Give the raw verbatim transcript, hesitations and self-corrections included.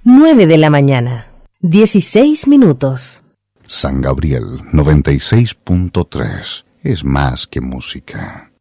nueve de la mañana, dieciséis minutos. San Gabriel noventa y seis punto tres es más que música.